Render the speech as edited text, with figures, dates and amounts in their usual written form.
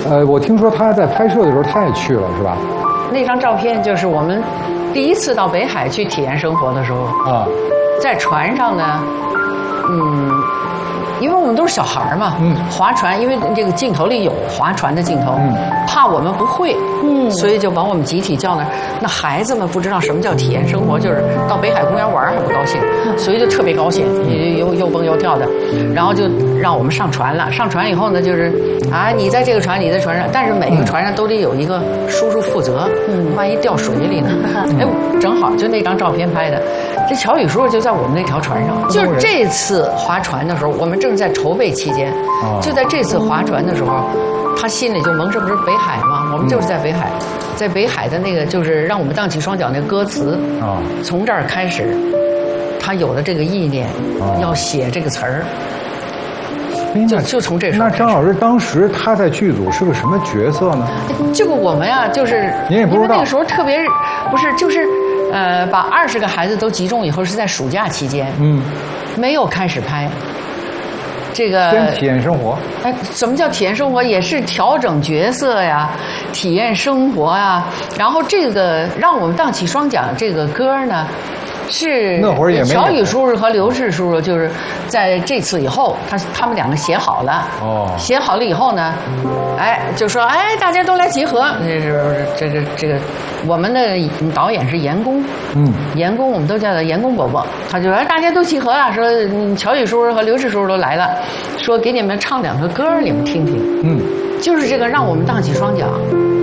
我听说他在拍摄的时候他也去了，是吧？ 那张照片就是我们第一次到北海去体验生活的时候啊，在船上呢，因为我们都是小孩嘛，划船，因为这个镜头里有划船的镜头，怕我们不会，所以就把我们集体叫那儿。那孩子们不知道什么叫体验生活，就是到北海公园玩还不高兴，所以就特别高兴，又蹦又跳的，然后就让我们上船了。上船以后呢，就是啊，你在这个船，你在船上，但是每个船上都得有一个叔叔负责，万一掉水里呢？哎，正好就那张照片拍的。这乔宇叔叔就在我们那条船上，就是这次划船的时候，我们正在筹备期间，就在这次划船的时候，他心里就蒙着，不是北海吗？我们就是在北海，在北海的那个就是让我们荡起双脚那个歌词啊，从这儿开始，他有了这个意念，要写这个词儿。就从这时候。 那张老师当时他在剧组是个什么角色呢？ 这个我们呀，就是您也不知道， 因为那个时候特别不是就是。把20个孩子都集中以后是在暑假期间，没有开始拍。这个先体验生活。 哎，什么叫体验生活？也是调整角色呀，体验生活呀。然后这个让我们荡起双桨这个歌呢，是那会儿也没乔宇叔叔和刘志叔叔就是在这次以后，他们两个写好了。写好了以后呢，哎，就说哎，大家都来集合。这个。我们的导演是严工，严工我们都叫他严工伯伯，他就说大家都集合了，说乔宇叔叔和刘志叔叔都来了，说给你们唱2个歌，你们听听，就是这个让我们荡起双桨，